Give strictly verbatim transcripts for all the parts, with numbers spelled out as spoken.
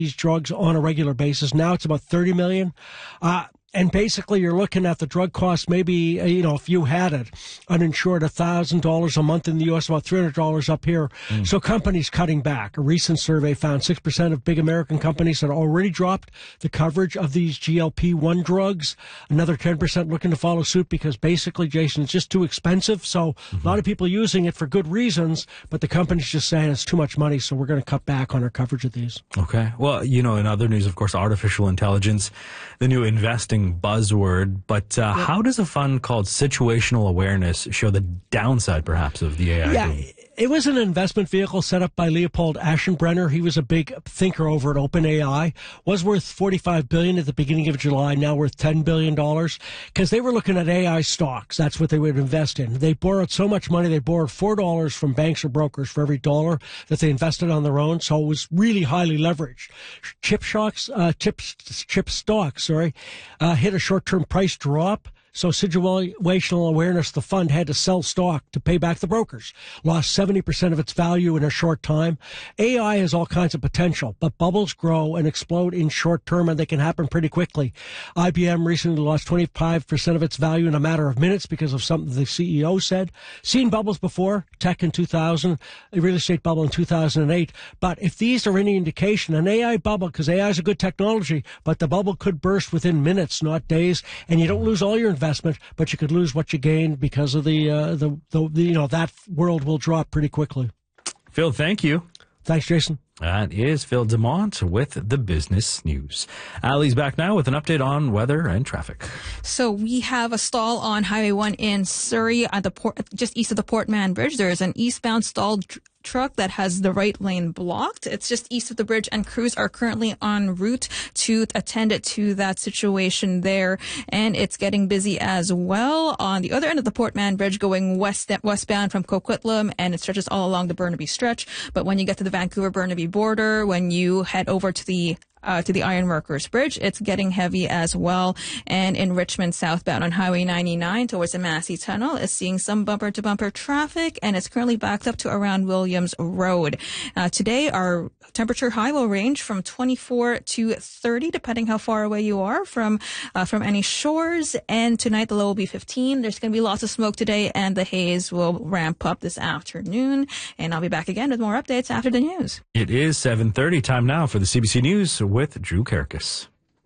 these drugs on a regular basis. Now it's about thirty million. Uh, And basically, you're looking at the drug cost, maybe, you know, if you had it uninsured, one thousand dollars a month in the U S, about three hundred dollars up here. Mm. So companies cutting back. A recent survey found six percent of big American companies had already dropped the coverage of these G L P one drugs. Another ten percent looking to follow suit because basically, Jason, it's just too expensive. So mm-hmm. a lot of people using it for good reasons, but the company's just saying it's too much money, so we're going to cut back on our coverage of these. Okay. Well, you know, in other news, of course, artificial intelligence, the new investing buzzword, but uh, yeah. how does a fund called Situational Awareness show the downside, perhaps, of the A I? Yeah, boom? It was an investment vehicle set up by Leopold Aschenbrenner. He was a big thinker over at OpenAI. Was worth forty-five billion dollars at the beginning of July, now worth ten billion dollars, because they were looking at A I stocks. That's what they would invest in. They borrowed so much money, they borrowed four dollars from banks or brokers for every dollar that they invested on their own, so it was really highly leveraged. Chip shocks, uh, chip, chip stocks, sorry, uh, hit a short-term price drop. So Situational Awareness, the fund, had to sell stock to pay back the brokers. Lost seventy percent of its value in a short time. A I has all kinds of potential, but bubbles grow and explode in short term, and they can happen pretty quickly. I B M recently lost twenty-five percent of its value in a matter of minutes because of something the C E O said. Seen bubbles before, tech in two thousand, a real estate bubble in two thousand eight. But if these are any indication, an A I bubble, because A I is a good technology, but the bubble could burst within minutes, not days, and you don't lose all your investment, but you could lose what you gained because of the, uh, the, the, the, you know, that world will drop pretty quickly. Phil, thank you. Thanks, Jason. That is Phil Demont with the business news. Ali's back now with an update on weather and traffic. So we have a stall on Highway one in Surrey at the port, just east of the Portman Bridge. There is an eastbound stalled tr- truck that has the right lane blocked. It's just east of the bridge, and crews are currently en route to attend to that situation there. And it's getting busy as well on the other end of the Portman Bridge going west westbound from Coquitlam, and it stretches all along the Burnaby stretch. But when you get to the Vancouver-Burnaby border, when you head over to the Uh, to the Ironworkers Bridge, it's getting heavy as well. And in Richmond southbound on Highway ninety-nine towards the Massey Tunnel is seeing some bumper-to-bumper traffic, and it's currently backed up to around Williams Road. Uh, today, our temperature high will range from twenty-four to thirty, depending how far away you are from uh, from any shores. And tonight, the low will be fifteen. There's going to be lots of smoke today, and the haze will ramp up this afternoon. And I'll be back again with more updates after the news. It is seven thirty. Time now for the C B C News with Drew Karkas.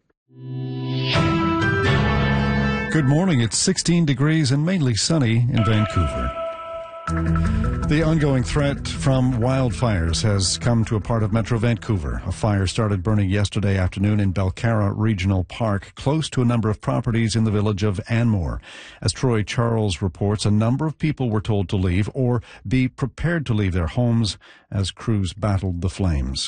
Good morning. It's sixteen degrees and mainly sunny in Vancouver. The ongoing threat from wildfires has come to a part of Metro Vancouver. A fire started burning yesterday afternoon in Belcarra Regional Park, close to a number of properties in the village of Anmore. As Troy Charles reports, a number of people were told to leave or be prepared to leave their homes as crews battled the flames.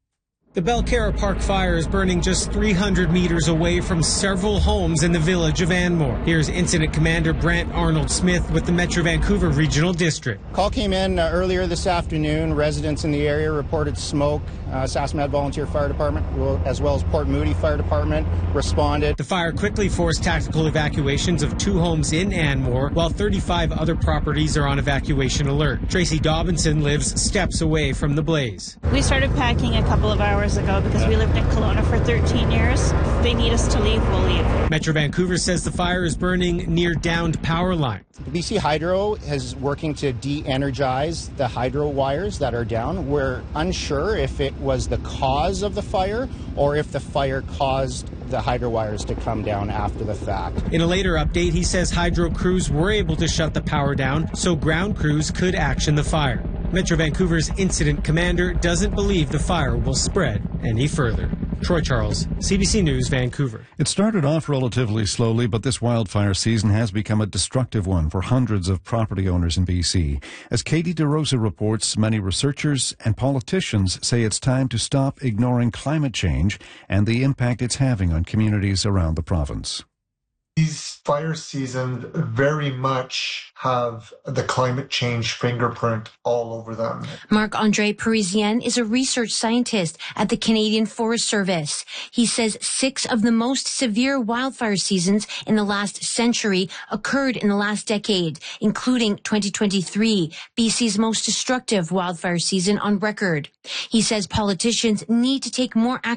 The Belcarra Park fire is burning just three hundred meters away from several homes in the village of Anmore. Here's Incident Commander Brant Arnold Smith with the Metro Vancouver Regional District. Call came in uh, earlier this afternoon. Residents in the area reported smoke. Uh, Saskatchewan Volunteer Fire Department, as well as Port Moody Fire Department, responded. The fire quickly forced tactical evacuations of two homes in Anmore, while thirty-five other properties are on evacuation alert. Tracy Dobinson lives steps away from the blaze. We started packing a couple of hours ago because we lived in Kelowna for thirteen years. If they need us to leave, we'll leave. Metro Vancouver says the fire is burning near downed power lines. B C Hydro is working to de-energize the hydro wires that are down. We're unsure if it was the cause of the fire or if the fire caused the hydro wires to come down after the fact. In a later update, he says hydro crews were able to shut the power down so ground crews could action the fire. Metro Vancouver's incident commander doesn't believe the fire will spread any further. Troy Charles, C B C News, Vancouver. It started off relatively slowly, but this wildfire season has become a destructive one for hundreds of property owners in B C. As Katie DeRosa reports, many researchers and politicians say it's time to stop ignoring climate change and the impact it's having on communities around the province. These fire seasons very much have the climate change fingerprint all over them. Marc-Andre Parisien is a research scientist at the Canadian Forest Service. He says six of the most severe wildfire seasons in the last century occurred in the last decade, including twenty twenty-three, B C's most destructive wildfire season on record. He says politicians need to take more action